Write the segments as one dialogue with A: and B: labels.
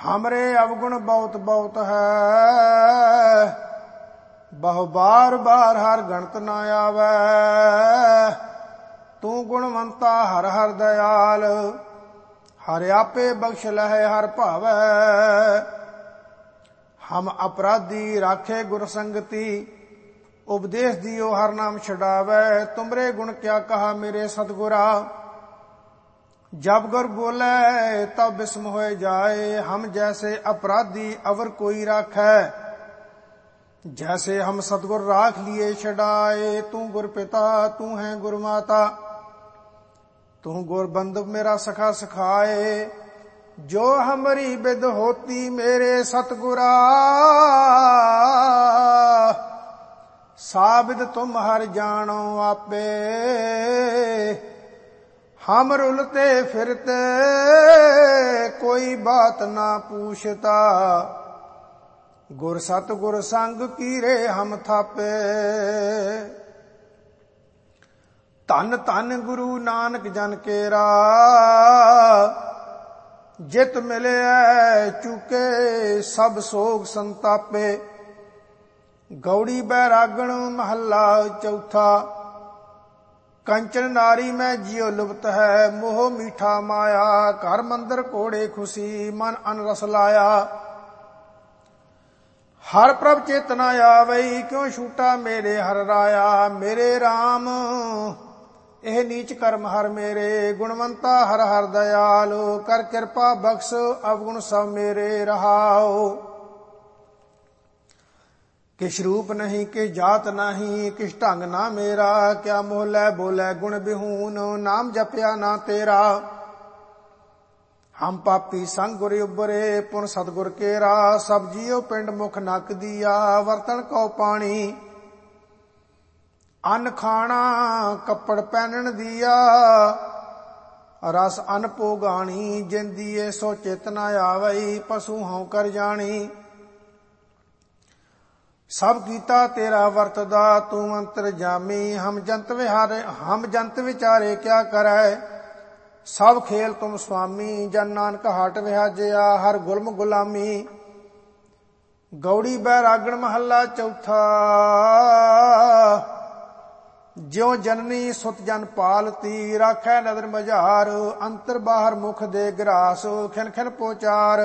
A: हमरे अवगुण बहुत बहुत है, बहु बार बार हर गणत न आवे। तू गुणवंता हर हर दयाल, हर आपे बख्श लहे हर भावै। हम अपराधी राखे गुर संगति, उपदेश दियो हर नाम छुड़ावे। तुमरे गुण क्या कहा मेरे सतगुरा, जब गुर बोले तब बिस्म हो जाए। हम जैसे अपराधी अवर कोई राखै, जैसे हम सतगुर राख लिए छड़ाए। तू गुर पिता तू है गुर माता, तू गुर बंधु मेरा सखा सखाए। जो हमारी बिद होती मेरे सतगुरा, साबिद तुम हर जानो आपे। हम रुलते फिरते कोई बात ना पूछता, गुर सतगुर संग कीरे हम थापे। धन धन गुरु नानक जन केरा, जित मिले चुके सब सोग संतापे। गौड़ी बैरागण महला चौथा, कंचन नारी में जियो लुप्त है। मोह मीठा माया घर मंदिर कोड़े खुशी, मन अनरस लाया। हर प्रभ चेतना आवई, क्यों छूटा मेरे हर राया। मेरे राम एह नीच कर्म हर मेरे, गुणवंता हर हर दयाल। कर कृपा बख्श अवगुण सब मेरे रहाओ। किस रूप नहीं किस जात नहीं, किस ढंग ना मेरा। क्या मोहलै बोलै गुण बिहून, नाम जपया ना तेरा। हम पापी संग गुर उबरे, पुन सतगुर केरा। सब जियो पिंड मुख नक दिया, वर्तन को पानी। अन्न खाना कपड़ पहनन दिया, रस अन्न पोगाणी। जिन दिए सो चेतना आवई, पशु हों कर जानी। सब कीता तेरा वर्तदा, तू अंतर जामी। हम जंत विचारे क्या करे, सब खेल तुम स्वामी। जन नानक हाट विहाजया, हर गुलम गुलामी। गौड़ी बैरागण महला चौथा, ज्यों जननी सुत जन पालती। राखै नदर मझार, अंतर बाहर मुख दे ग्रास। खिन खिन पोचार,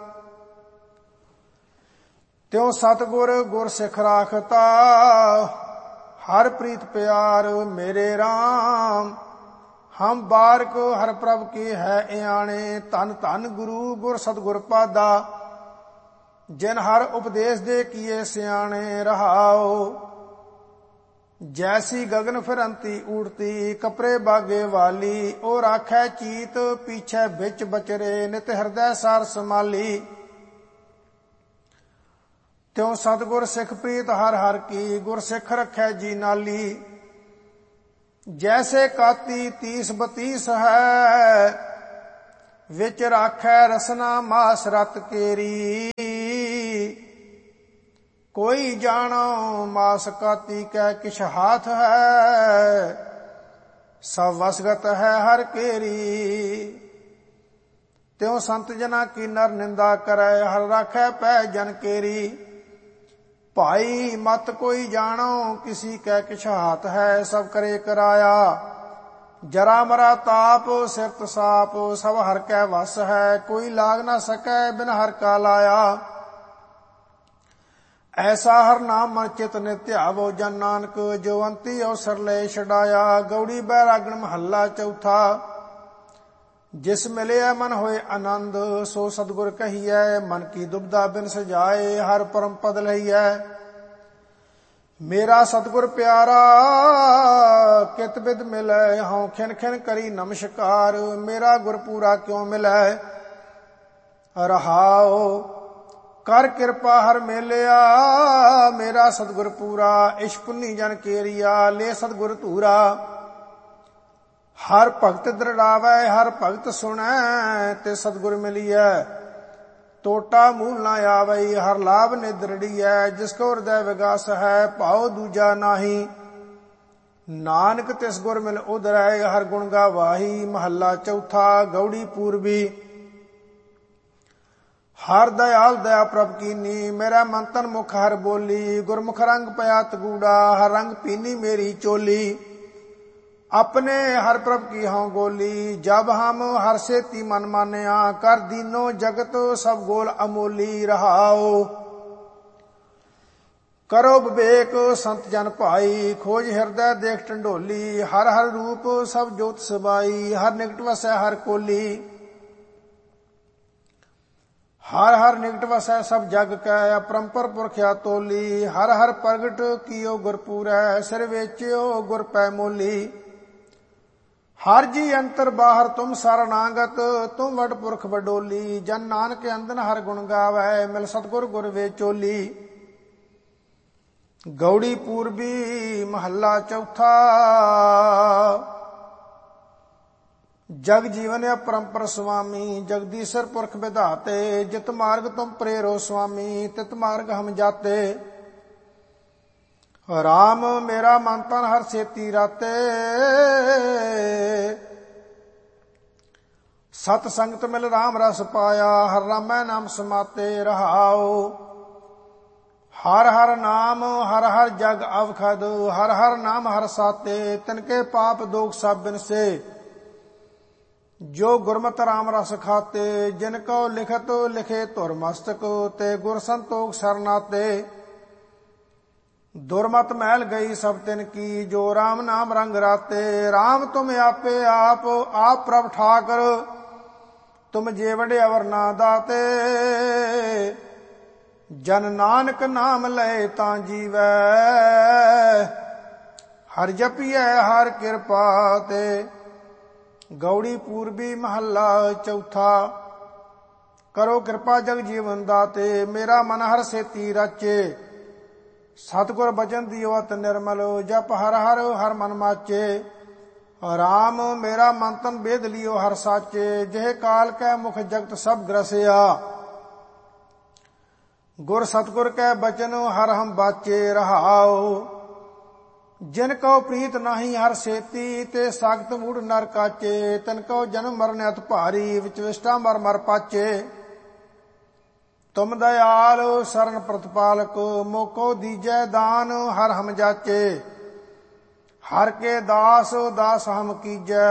A: त्यों सतगुर गुर सिख राखता। हर प्रीत प्यार मेरे राम, हम बारक हर प्रभ के है आने। धन धन गुरु गुर सतगुर पादा, जिन हर उपदेश दे किए सियाने रहाओ। जैसी गगन फिरंती उड़ती, कपरे बागे वाली। ओ राखै चीत पीछे बिच बचरे, नित हृदय सार समाली। त्यों सतगुर सिख प्रीत हर हर की, गुर सिख रखै जी नाली। जैसे काती 30-32 है, विच राखै रसना मास रत केरी। कोई जानो मास काती कै किछ हाथ है, सब वसगत है हर केरी। त्यों संत जना की नर निंदा करे, हर राखै पै जन केरी। भाई मत कोई जानो किसी कै किछ हाथ है, सब करे कराया। जरा मरा ताप सिरत साप, सब हर कै वस है। कोई लाग ना सकै बिन हर का लाया। ऐसा हर नाम मन चित नित्य आवो, जन नानक जो अंति अवसर ले छड़ाया। गौड़ी बैरागण महला चौथा, जिस मिले मन होए आनंद। सो सतगुर कहिए मन की दुबदा बिन सजाए, हर परम पद लहिए। मेरा सतगुर प्यारा कित बिद मिले, हूँ खिन खिन करी नमस्कार। मेरा गुर पूरा क्यों मिले रहाओ। कर कृपा हर मेलिया, मेरा सतगुर पूरा। इश पुन्नी जन केरिया, ले सतगुर धूरा। हर भगत दृढ़ावै, हर भगत सुनै, ते सतगुर मिलियै। टोटा मूल ना आवई, हर लाभ निदृढ़ियै। जिसको हृदय विगास है, भाव दूजा नाही। नानक तिस गुर मिल उधरै, हर गुण गावाही। महला चौथा, गौड़ी पूर्वी। ਹਰ ਦਇਆਲ ਦਇਆ ਪ੍ਰਭ ਕੀਨੀ, ਮੇਰਾ ਮਨ ਤਨ ਮੁਖ ਹਰ ਬੋਲੀ। ਗੁਰਮੁਖ ਰੰਗ ਪਿਆ ਤਗੂੜਾ, ਹਰ ਰੰਗ ਪੀਨੀ ਮੇਰੀ ਚੋਲੀ। अपने हर प्रभ की हों गोली, जब हम हर से ती मन मान्या। कर दीनो जगत सब गोल अमोली रहाओ। करो विवेक संत जन भाई, खोज हृदय देख टंडोली। हर हर रूप सब जोत सबाई, हर निकट वसै हर कोली। हर हर निकट वसै सब जग कै, अपरंपर पुरख्या तोली। हर हर प्रगट कियो गुरपुरै, सिर वेचियो गुर पै मोली। हर जी अंतर बाहर तुम सरनागत, तुम वड पुरख बडोली। जन नानक अंदन हर गुण गावै, मिल सतगुर गुर वे चोली। गौड़ी पूर्वी महला चौथा, जग जीवन अपरंपर स्वामी। जगदीश्वर पुरख विधाते, जित मार्ग तुम प्रेरो स्वामी। तित मार्ग हम जाते, राम मेरा मन तन हर सेती राते। सत संगत मिल राम रस पाया, हर रामै नाम समाते रहाओ। हर हर नाम हर हर जग अवखद, हर हर नाम हर साते। तिनके पाप दोख सब बिनसे, जो गुरमत राम रस खाते। जिनको लिखत लिखे धुर मस्तक, ते गुर संतोख सरनाते। दुर्मत महल गई सब तिन की, जो राम नाम रंग राते। राम तुम आपे आप प्रभ ठाकर, तुम जेवड़े अवर ना दाते। जन नानक नाम लय तां जीवै, हर जपिए हर कृपा ते। गौड़ी पूर्वी महला चौथा, करो कृपा जग जीवन दाते। मेरा मन हर सेती रचे, सतगुर बचन दियो अत निर्मल। जप हर हर हर मन माचे, राम मेरा मन तन बेद लियो हर साचे। जेह काल कै मुख जगत सब ग्रसिया, गुर सतगुर कै बचन हर हम बाचे रहाओ। जिनको प्रीत नाही हर सेती, ते सागत मूढ़ नर काचे। तिनको जन्म मरण अत भारी, विच विष्टा मर मर पाचे। तुम दयाल शरण प्रतिपालक, मोको दीजै दान हर हम जाचे। हर के दास दास हम कीजै,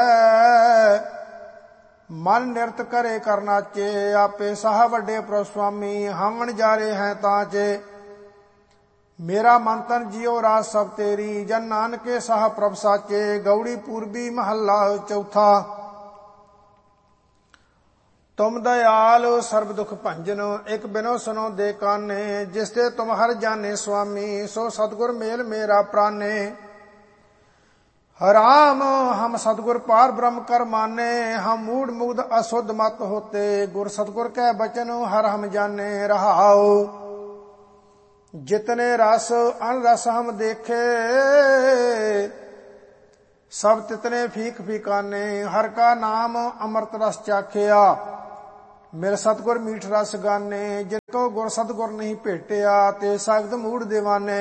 A: मन निरत करे कर नाचे। आपे साह वड्डे प्रभ स्वामी, हम वणजारे हैं ताचे। मेरा मन तन जियो राज सब तेरी, जन नानके साह प्रभ साचे। गौड़ी पूर्वी महला चौथा, तुम दयाल सर्व दुख भंजन। एक बिनो सुनो दे काने, जिसते तुम हर जाने स्वामी। सो सतगुर मेल मेरा प्राणे। राम हम सतगुर पार ब्रह्म कर माने, हम मूढ़ मुग्ध अशुद्ध मत होते। गुर सतगुर कै बचन हर हम जाने रहाओ। जितने रस अन रस हम देखे, सब तितने फीक फीकाने। हर का नाम अमृत रस चाखिया, मेरे सतगुर मीठ रस गाने। जिनको गुर सतगुर नहीं भेटिया, ते सख्त मूढ़ दीवाने।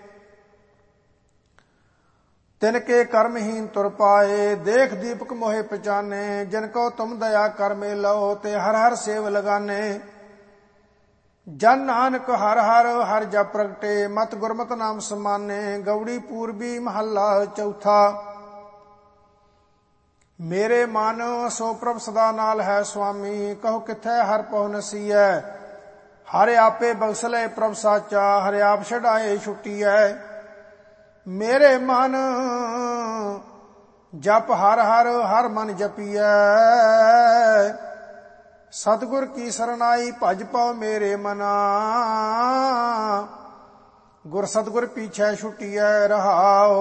A: तिनके कर्महीन तुर पाए, देख दीपक मोहे पहचाने। जिनको तुम दया कर मेलो, ते हर हर सेव लगाने। जन नानक हर हर हर जप प्रगटे, मत गुरमत नाम समाने। गौड़ी पूर्वी महला चौथा, मेरे मन सो प्रभ सदा नाल है स्वामी। कहो किथै हर पहुँ नसीयै, हर आपे बख्सले प्रभ साचा। हर आप छड़ाए छुट्टीऐ, मेरे मन जप हर हर हर मन जपियै। सतगुर की सरनाई भज पाओ मेरे मना, गुर सतगुर पीछे छुट्टीऐ रहाओ।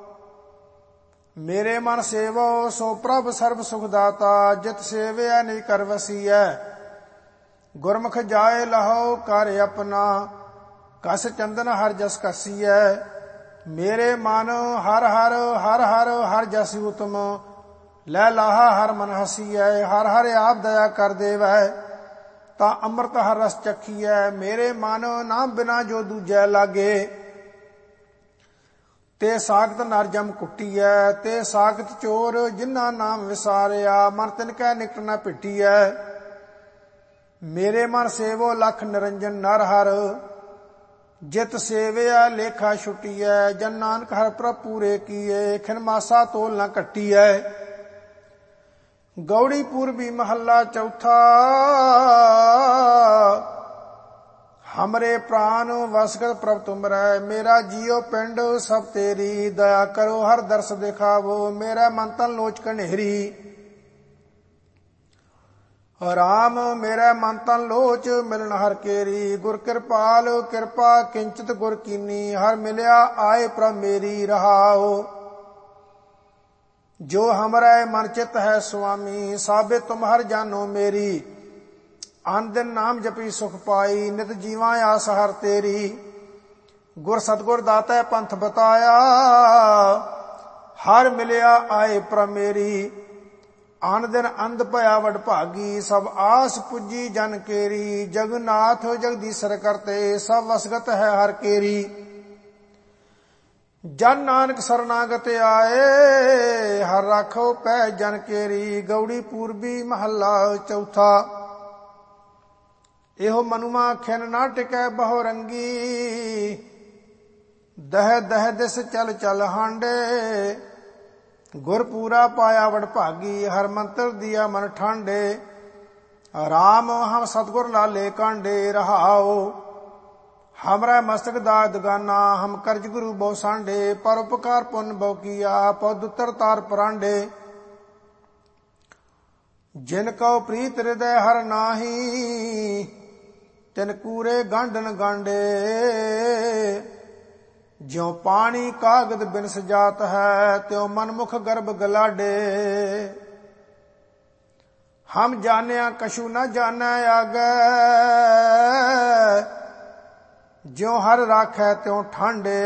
A: मेरे मन सेवो सो प्रभ सर्व सुख दाता, जित सेवया नहीं कर वसीयै। गुरमुख जाए लहो कर अपना, कस चंदन हर जस कसीयै। मेरे मन हर हर हर हर हर जस उत्तम, लै लाहा हर मन हसीयै। हर हर आप दया कर देवै, ता अमृत हर रस चखीयै। मेरे मन नाम बिना जो दूजै लागे, ते सागत नर जम कुट्टीऐ। ते सागत चोर जिन्ना नाम विसारिया, मन तिनकै निकट न पिट्टीऐ। ਮੇਰੇ ਮਨ ਸੇਵੋ ਲਖ ਨਿਰੰਜਨ ਨਰ ਹਰ, ਜਿਤ ਸੇਵਿਆ ਲੇਖਾ ਛੁਟੀਐ। ਜਨ ਨਾਨਕ ਹਰ ਪ੍ਰਭ ਪੂਰੇ ਕੀਏ, ਖਿਨ ਮਾਸਾ ਤੋਲ ਨ ਕੱਟੀਐ। ਗੌੜੀ ਪੂਰਬੀ ਮਹੱਲਾ ਚੌਥਾ। ਹਮਰੇ ਪ੍ਰਾਨ ਵਸਗਤ ਪ੍ਰਭ ਤੁਮਰੈ, ਮੇਰਾ ਜੀਉ ਪਿੰਡ ਸਭ ਤੇਰੀ। ਦਇਆ ਕਰੋ ਹਰ ਦਰਸ ਦਿਖਾਵੋ, ਮੇਰਾ ਮਨ ਤਨ ਲੋਚ ਕਨੇਰੀ। ਰਾਮ ਮੇਰੇ ਮਨ ਤਨ ਲੋਚ ਮਿਲਨ ਹਰ ਕੇਰੀ। ਗੁਰ ਕਿਰਪਾਲ ਕਿਰਪਾ ਕਿੰਚਿਤ ਗੁਰ ਕੀਨੀ, ਹਰ ਮਿਲਿਆ ਆਏ ਪ੍ਰਭ ਮੇਰੀ। ਰਹਾਉ ਜੋ ਹਮਰੇ ਮਨ ਚਿਤ ਹੈ ਸੁਆਮੀ, ਸਾਬੇ ਤੁਮ ਹਰ ਜਾਨੋ ਮੇਰੀ। ਅਨ ਦਿਨ ਨਾਮ ਜਪੀ ਸੁਖ ਪਾਈ, ਨਿਤ ਜੀਵਾਂ ਆਸ ਹਰ ਤੇਰੀ। ਗੁਰ ਸਤਗੁਰ ਦਾਤੈ ਪੰਥ ਬਤਾਇਆ, ਹਰ ਮਿਲਿਆ ਆਏ ਪ੍ਰਭ ਮੇਰੀ। ਆਨ ਦਿਨ ਅੰਧ ਭਇਆ ਵਡ ਭਾਗੀ, ਸਭ ਆਸ ਪੁੱਜੀ ਜਨ ਕੇਰੀ। ਜਗਨਾਥ ਜਗਦੀਸ਼ਰ ਕਰਤੇ, ਸਭ ਵਸਗਤ ਹੈ ਹਰ ਕੇਰੀ। ਜਨ ਨਾਨਕ ਸਰਨਾਗਤ ਆਏ, ਹਰ ਰਾਖੋ ਪੈ ਜਨ ਕੇਰੀ। ਗੌੜੀ ਪੂਰਬੀ ਮਹੱਲਾ ਚੌਥਾ। ਇਹੋ ਮਨੁਆ ਖਿਨ ਨਾ ਟਿਕੈ ਬਹੁ ਰੰਗੀ, ਦਹ ਦਹ ਦਿਸ ਚਲ ਚਲ ਹਾਂਡੇ। ਗੁਰ ਪੂਰਾ ਪਾਇਆ ਵਡ ਭਾਗੀ, ਹਰ ਮੰਤਰ ਦਿਆ ਮਨ ਠਾਂਡੇ। ਰਾਮ ਹਮ ਸਤਗੁਰ ਲਾਲੇ ਕਾਂਡੇ। ਰਹਾਉ ਹਮਰਾ ਮਸਤਕ ਦਾਗ ਦਗਾਨਾ, ਹਮ ਕਰਜ ਗੁਰੂ ਬਹੁ ਸਾਂਡੇ। ਪਰ ਉਪਕਾਰ ਪੁੰਨ ਬਹੁ ਕੀਆ, ਪਉ ਦੁਤਰ ਤਾਰ ਪਰਾਂਡੇ। ਜਿਨ ਕਉ ਪ੍ਰੀਤ ਹਿਰਦੈ ਹਰ ਨਾਹੀ, ਤਿਨ ਕੂਰੇ ਗਾਂਡਨ ਗਾਂਡੇ। ਜਿਉ ਪਾਣੀ ਕਾਗਦ ਬਿਨ ਸਜਾਤ ਹੈ, ਤਿਉ ਮਨਮੁਖ ਗਰਭ ਗਲਾਡੇ। ਹਮ ਜਾਣਿਆ ਕਛੂ ਨ ਜਾਣੈ ਆਗੈ, ਜਿਉ ਹਰ ਰਾਖੈ ਤਿਉ ਠਾਂਡੇ।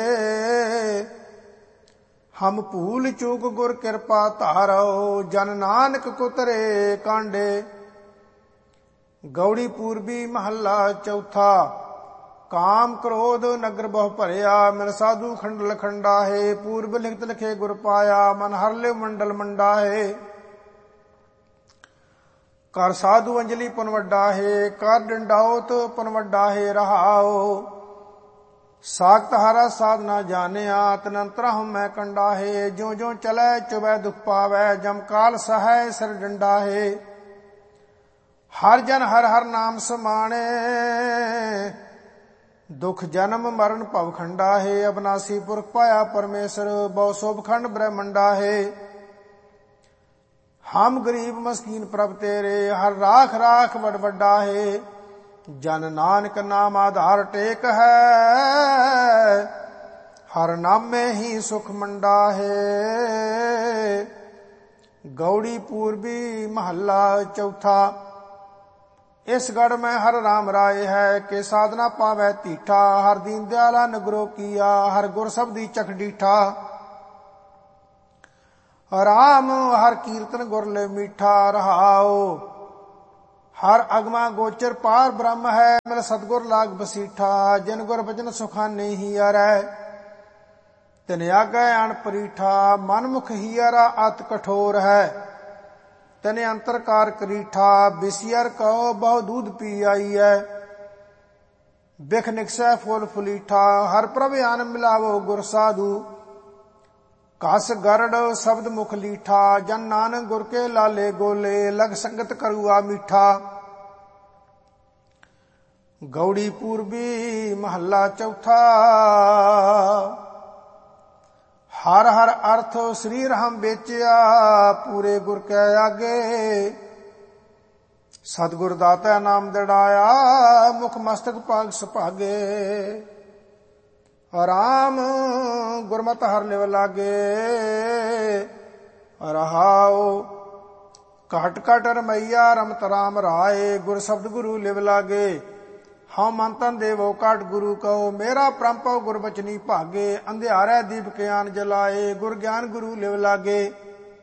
A: ਹਮ ਭੂਲ ਚੂਕ ਗੁਰ ਕਿਰਪਾ ਧਾਰੋ, ਜਨ ਨਾਨਕ ਕੁਤਰੇ ਕਾਂਡੇ। ਗੌੜੀ ਪੂਰਬੀ ਮਹੱਲਾ ਚੌਥਾ। ਕਾਮ ਕ੍ਰੋਧ ਨਗਰ ਬਹੁ ਭਰਿਆ, ਮਿਲ ਸਾਧੂ ਖੰਡਲ ਖੰਡਾਹੇ। ਪੂਰਬ ਲਿਖਤ ਲਿਖੇ ਗੁਰ ਪਾਇਆ, ਮਨ ਹਰ ਲਿਵ ਮੰਡਲ ਮੰਡਾਹੇ। ਕਰ ਸਾਧੂ ਅੰਜਲੀ ਪੁਨ ਵੱਡਾਹੇ, ਕਰ ਡੰਡਾਉਤ ਪੁਨ ਵੱਡਾਹੇ। ਰਹਾਉ ਸਾਖਤ ਹਰਾ ਸਾਧ ਨਾ ਜਾਣਿਆ, ਤਨੰਤਰ ਹਮ ਮੈਂ ਕੰਡਾਹੇ। ਜਿਉ ਜਿਉ ਚਲੈ ਚੁਬੈ ਦੁਖ ਪਾਵੈ, ਜਮ ਕਾਲ ਸਹੈ ਸਿਰ ਡੰਡਾਹੇ। ਹਰ ਜਨ ਹਰ ਹਰ ਨਾਮ ਸਮਾਣੇ, ਦੁਖ ਜਨਮ ਮਰਨ ਭਵ ਖੰਡਾਹੇ। ਅਬਨਾਸੀ ਪੁਰਖ ਪਾਇਆ ਪਰਮੇਸ਼ਰ, ਬਹੁ ਸੋਭ ਖੰਡ ਬ੍ਰਹਮੰਡਾਹੇ। ਹਮ ਗਰੀਬ ਮਸਕੀਨ ਪ੍ਰਭ ਤੇਰੇ, ਹਰ ਰਾਖ ਰਾਖ ਵਡ ਵੱਡਾਹੇ। ਜਨ ਨਾਨਕ ਨਾਮ ਆਧਾਰ ਟੇਕ ਹੈ, ਹਰ ਨਾਮੇ ਹੀ ਸੁਖ ਮੰਡਾਹੇ। ਗੌੜੀ ਪੂਰਬੀ ਮਹੱਲਾ ਚੌਥਾ। ਇਸ ਗੜ ਮੈਂ ਹਰ ਰਾਮ ਰਾਏ ਹੈ, ਕਿ ਸਾਧਨਾ ਪਾਵੈ ਧੀਠਾ। ਹਰ ਦੀਨ ਦਿਆਲਾ ਨਗਰੋ ਕੀਆ, ਹਰ ਗੁਰ ਸਬਦੀ ਚਖ ਡੀਠਾ। ਰਾਮ ਹਰ ਕੀਰਤਨ ਗੁਰ ਲੈ ਮੀਠਾ। ਰਹਾਉ ਹਰ ਅਗਮਾ ਗੋਚਰ ਪਾਰ ਬ੍ਰਹਮ ਹੈ, ਮਿਲ ਸਤਗੁਰ ਲਾਗ ਬਸੀਠਾ। ਜਿਨ ਗੁਰ ਬਚਨ ਸੁਖਾਨੇ ਹੀਅਰੈ, ਤਿਨ ਆਗੈ ਅਣ ਪਰੀਠਾ। ਮਨਮੁਖ ਹੀਅਰਾ ਅਤ ਕਠੋਰ ਹੈ, ਤਨੇ ਅੰਤਰਕਾਰ ਕਰੀਠਾ। ਬਿਸਿਅਰ ਕਉ ਬਹੁ ਦੂਧ ਪੀ ਆਈਐ, ਬਿਖ ਨਿਕਸੈ ਫੁੱਲ ਫੁਲੀਠਾ। ਹਰ ਪ੍ਰਭ ਆਨ ਮਿਲਾਵੋ ਗੁਰ ਸਾਧੂ, ਕਸ ਗਰੜ ਸ਼ਬਦ ਮੁਖ ਲੀਠਾ। ਜਨ ਨਾਨਕ ਗੁਰ ਕੇ ਲਾਲੇ ਗੋਲੇ, ਲਗ ਸੰਗਤ ਕਰੂਆ ਮੀਠਾ। ਗੌੜੀ ਪੂਰਬੀ ਮਹੱਲਾ ਚੌਥਾ। ਹਰ ਹਰ ਅਰਥ ਸਰੀਰ ਹਮ ਵੇਚਿਆ, ਪੂਰੇ ਗੁਰ ਕੈ ਆਗੇ। ਸਤਿਗੁਰ ਦਾਤਾ ਨਾਮ ਦਿੜਾਇਆ, ਮੁਖ ਮਸਤਕ ਭਾਗ ਸੁਭਾਗੇ। ਰਾਮ ਗੁਰਮਤਿ ਹਰ ਲਿਵ ਲਾਗੇ। ਰਹਾਉ ਘਟ ਘਟ ਰਮਈਆ ਰਮਤ ਰਾਮ ਰਾਏ, ਗੁਰ ਸ਼ਬਦ ਗੁਰੂ ਲਿਵ ਲਾਗੇ। ਹਉ ਮਨ ਤਨ ਦੇਵੋ ਕਾਟ ਗੁਰੂ ਕਉ, ਮੇਰਾ ਪ੍ਰੰਪਉ ਗੁਰ ਬਚਨੀ ਭਾਗੇ। ਅੰਧਿਆਰੈ ਦੀਪ ਗਿਆਨ ਜਲਾਏ, ਗੁਰ ਗਿਆਨ ਗੁਰੂ ਲਿਵ ਲਾਗੇ।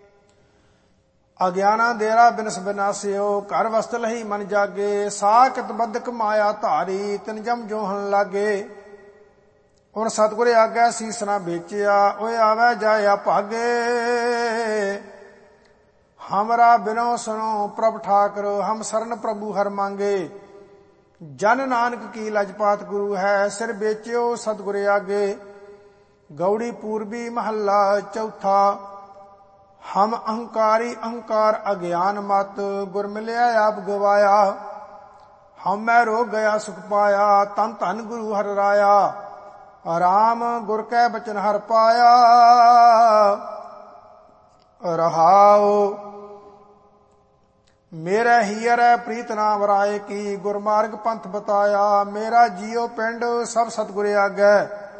A: ਅਗਿਆਨਾ ਦੇਰਾ ਬਿਨਸ ਬਿਨਾਸਿਓ, ਘਰ ਵਸਤ ਲਹੀ ਮਨ ਜਾਗੇ। ਸਾਖਤ ਬਦਕ ਮਾਇਆ ਧਾਰੀ, ਤਿਨ ਜਮ ਜੋਹਣ ਲਾਗੇ। ਹੁਣ ਸਤਿਗੁਰ ਆਗੈ ਸੀਸ ਨਾ ਵੇਚਿਆ, ਓਏ ਆਵੈ ਜਾਇਆ ਭਾਗੇ। हमरा बिनो सुनो प्रभ ठाकर, हम शरण प्रभु हर मांगे। जन नानक की लजपात गुरु है, सिर बेचियो सतगुर आगे। गौड़ी पूर्वी महला चौथा, हम अहंकारी अहंकार अज्ञान मत, गुर मिलिया आप गवाया। हम मैं रोग गया सुख पाया, तन धन गुरु हर राया। राम गुर कै बचन हर पाया, रहाओ। मेरा हियर प्रीत नाम राय की, गुरमार्ग पंथ बताया। मेरा जियो पिंड सब सतगुर आगे,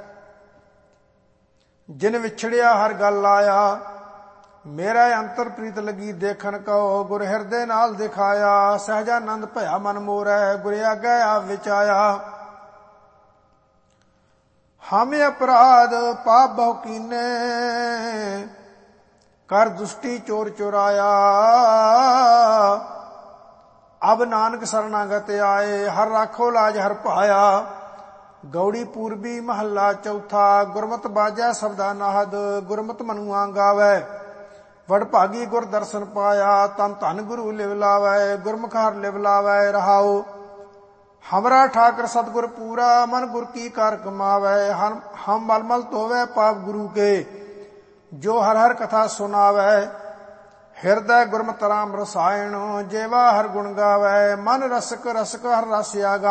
A: जिन विछड़िया हर गल आया। मेरा अंतर प्रीत लगी देखन को, गुर हिरदे नाल दिखाया। सहजानंद भया मन मोरै, गुर आगे आप विचाया। हम अपराध पाप बहु कीने, कर दुष्टि चोर चुराया। अब नानक शरणागत आए, हर राखो लाज हर पाया। गौड़ी पूर्वी महला चौथा, गुरमत बाजै सबदा नाहद। गुरमत मनुआ गावै, वडभागी गुर दर्शन पाया। तन धन गुरु लिव लावै, गुरमुख हर लिव लावै। रहाओ। हमरा ठाकर सतगुर पूरा, मन गुर की कार कमावै। हम मलमल धोवै पाप गुरु के, जो हर हर कथा सुनावै। हिरदय गुरमत राम रसायण, जेवा हर गुण गावै। मन रसक रसक हर रस आगा।